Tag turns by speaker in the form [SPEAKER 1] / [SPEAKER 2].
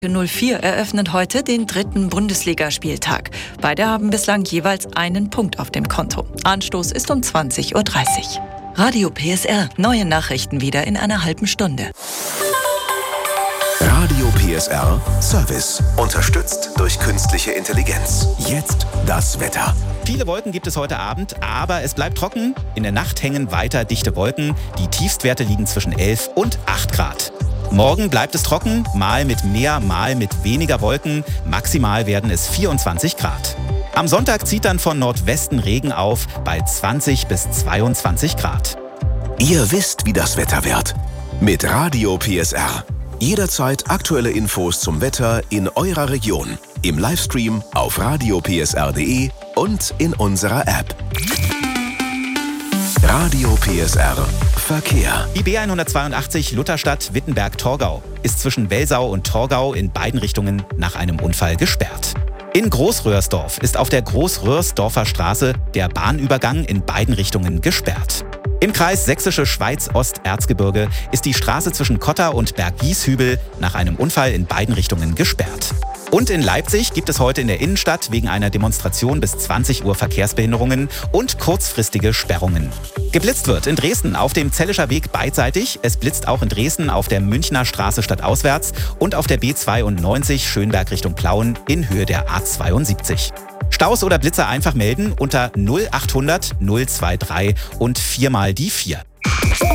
[SPEAKER 1] 04 eröffnet heute den 3. Bundesligaspieltag. Beide haben bislang jeweils einen Punkt auf dem Konto. Anstoß ist um 20:30 Uhr. Radio PSR. Neue Nachrichten wieder in einer halben Stunde.
[SPEAKER 2] Radio PSR Service. Unterstützt durch künstliche Intelligenz. Jetzt das Wetter.
[SPEAKER 3] Viele Wolken gibt es heute Abend, aber es bleibt trocken. In der Nacht hängen weiter dichte Wolken. Die Tiefstwerte liegen zwischen 11 und 8 Grad. Morgen bleibt es trocken, mal mit mehr, mal mit weniger Wolken. Maximal werden es 24 Grad. Am Sonntag zieht dann von Nordwesten Regen auf bei 20 bis 22 Grad.
[SPEAKER 2] Ihr wisst, wie das Wetter wird. Mit Radio PSR. Jederzeit aktuelle Infos zum Wetter in eurer Region. Im Livestream auf radiopsr.de und in unserer App. Radio PSR Verkehr.
[SPEAKER 3] Die B182 Lutherstadt-Wittenberg-Torgau ist zwischen Welsau und Torgau in beiden Richtungen nach einem Unfall gesperrt. In Großröhrsdorf ist auf der Großröhrsdorfer Straße der Bahnübergang in beiden Richtungen gesperrt. Im Kreis Sächsische Schweiz-Osterzgebirge ist die Straße zwischen Kotter und Berggieshübel nach einem Unfall in beiden Richtungen gesperrt. Und in Leipzig gibt es heute in der Innenstadt wegen einer Demonstration bis 20 Uhr Verkehrsbehinderungen und kurzfristige Sperrungen. Geblitzt wird in Dresden auf dem Zellischer Weg beidseitig. Es blitzt auch in Dresden auf der Münchner Straße stadtauswärts und auf der B92 Schönberg Richtung Plauen in Höhe der A72. Staus oder Blitzer einfach melden unter 0800 023 und 4 mal die 4.